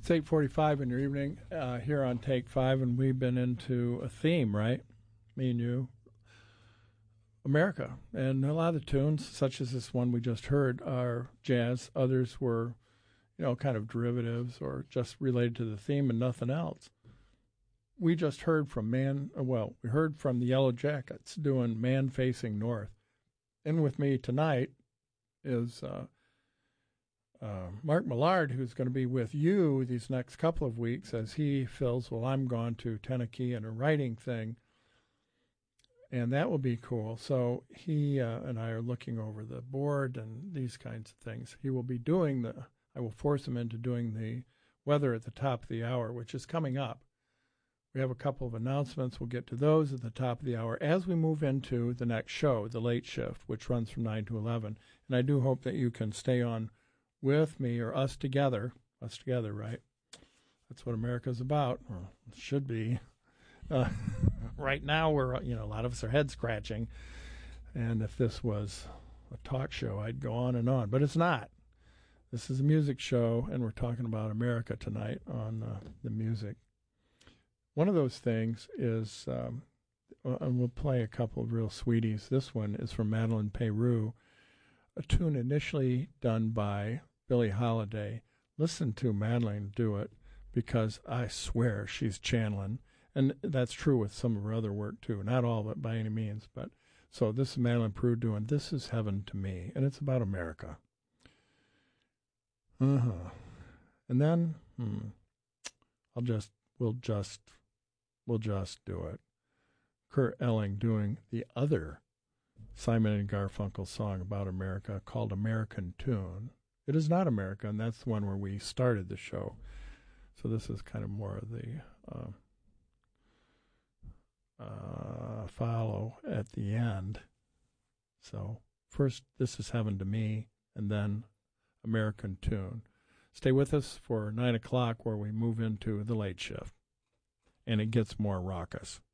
It's 8:45 in your evening here on Take 5, and we've been into a theme, right? Me and you. America. And a lot of the tunes, such as this one we just heard, are jazz. Others were, kind of derivatives or just related to the theme and nothing else. We just heard from we heard from the Yellow Jackets doing Man Facing North. And with me tonight is Mark Millard, who's going to be with you these next couple of weeks as he fills while I'm gone to Tennessee and a writing thing. And that will be cool. So he and I are looking over the board and these kinds of things. He will be I will force him into doing the weather at the top of the hour, which is coming up. We have a couple of announcements. We'll get to those at the top of the hour as we move into the next show, The Late Shift, which runs from 9 to 11. And I do hope that you can stay on with me or us together, right? That's what America's about, or it should be. Right now, we're, a lot of us are head scratching. And if this was a talk show, I'd go on and on. But it's not. This is a music show, and we're talking about America tonight on the music. One of those things is, and we'll play a couple of real sweeties. This one is from Madeleine Peyroux, a tune initially done by Billie Holiday. Listen to Madeleine do it, because I swear she's channeling. And that's true with some of her other work, too. Not all of it by any means. But so this is Madeleine Peyroux doing This Is Heaven to Me. And it's about America. And then, we'll just do it. Kurt Elling doing the other Simon and Garfunkel song about America called American Tune. It is not America, and that's the one where we started the show. So this is kind of more of the follow at the end. So first, This Is Heaven to Me, and then American Tune. Stay with us for 9 o'clock where we move into the late shift, and it gets more raucous.